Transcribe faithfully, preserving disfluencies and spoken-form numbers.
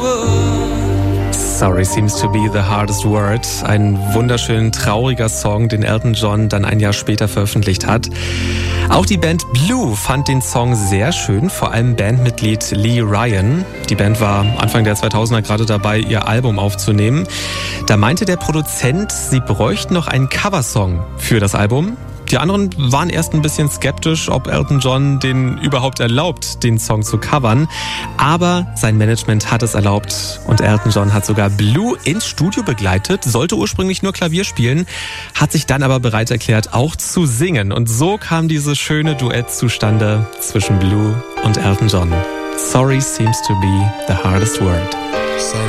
Sorry seems to be the hardest word. Ein wunderschön trauriger Song, den Elton John dann ein Jahr später veröffentlicht hat. Auch die Band Blue fand den Song sehr schön, vor allem Bandmitglied Lee Ryan. Die Band war Anfang der zweitausender gerade dabei, ihr Album aufzunehmen. Da meinte der Produzent, sie bräuchten noch einen Coversong für das Album. Die anderen waren erst ein bisschen skeptisch, ob Elton John den überhaupt erlaubt, den Song zu covern. Aber sein Management hat es erlaubt und Elton John hat sogar Blue ins Studio begleitet, sollte ursprünglich nur Klavier spielen, hat sich dann aber bereit erklärt, auch zu singen. Und so kam dieses schöne Duett zustande zwischen Blue und Elton John. Sorry seems to be the hardest word.